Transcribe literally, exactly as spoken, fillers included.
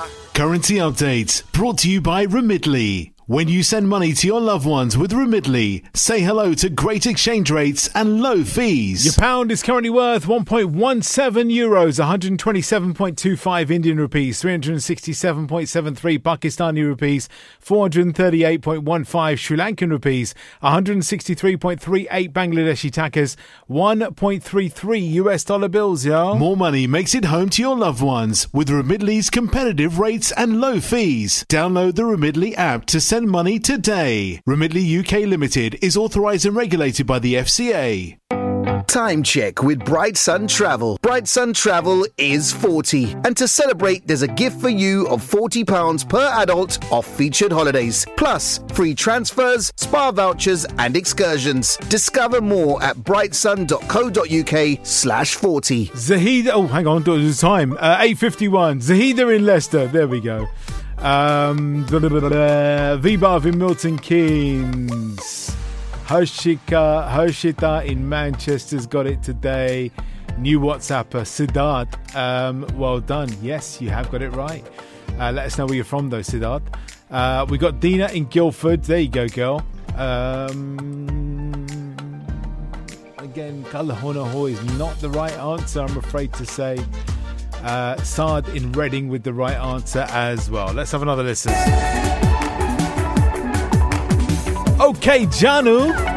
Currency updates brought to you by Remitly. When you send money to your loved ones with Remitly, say hello to great exchange rates and low fees. Your pound is currently worth one point one seven euros, one hundred twenty-seven point two five Indian rupees, three hundred sixty-seven point seven three Pakistani rupees, four hundred thirty-eight point one five Sri Lankan rupees, one hundred sixty-three point three eight Bangladeshi takas, one point three three U S dollar bills, yo. More money makes it home to your loved ones with Remitly's competitive rates and low fees. Download the Remitly app to send money today. Remitly U K Limited is authorised and regulated by the F C A. Time check with Bright Sun Travel. Bright Sun Travel is forty. And to celebrate, there's a gift for you of forty pounds per adult off featured holidays. Plus, free transfers, spa vouchers and excursions. Discover more at brightsun.co.uk slash 40. Zahida, oh, hang on, there's time. Uh, eight fifty-one. Zahida in Leicester. There we go. Um, blah, blah, blah, blah. Vibav in Milton Keynes. Harshika, Harshita in Manchester's got it today. New WhatsApper, Siddharth. Um, well done. Yes, you have got it right. Uh, let us know where you're from, though, Siddharth. Uh, we got Dina in Guildford. There you go, girl. Um, again, Kalahonaho is not the right answer, I'm afraid to say. Uh, Saad in Reading with the right answer as well. Let's have another listen. Okay, Janu.